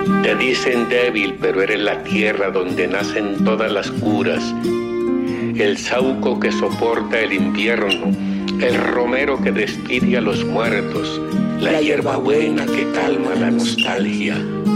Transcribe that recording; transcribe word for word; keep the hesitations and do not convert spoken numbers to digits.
Te dicen débil, pero eres la tierra donde nacen todas las curas. El sauco que soporta el invierno, el romero que despide a los muertos, la hierbabuena que calma la nostalgia.